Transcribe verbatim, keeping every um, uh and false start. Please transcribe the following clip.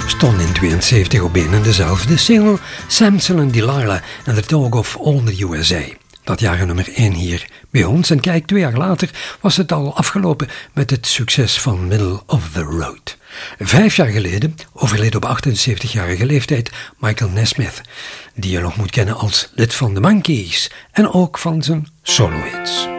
stond in tweeënzeventig op een en dezelfde single Samson en Delilah en The Dog of All the U S A. Dat jaren nummer één hier bij ons. En kijk, twee jaar later was het al afgelopen met het succes van Middle of the Road. Vijf jaar geleden overleed op achtenzeventigjarige leeftijd Michael Nesmith, die je nog moet kennen als lid van de Monkees en ook van zijn solo-hits.